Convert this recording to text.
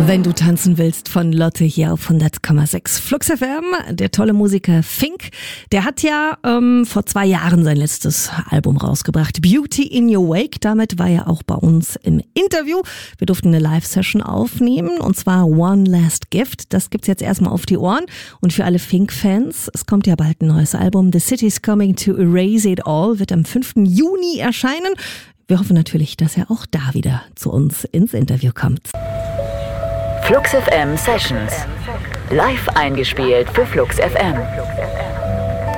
Wenn du tanzen willst von Lotte hier auf 100,6 Flux FM. Der tolle Musiker Fink, der hat ja vor 2 Jahren sein letztes Album rausgebracht. Beauty in Your Wake. Damit war er auch bei uns im Interview. Wir durften eine Live-Session aufnehmen und zwar One Last Gift. Das gibt's jetzt erstmal auf die Ohren. Und für alle Fink-Fans, es kommt ja bald ein neues Album. The City's Coming to Erase It All wird am 5. Juni erscheinen. Wir hoffen natürlich, dass er auch da wieder zu uns ins Interview kommt. Flux FM Sessions. Live eingespielt für Flux FM.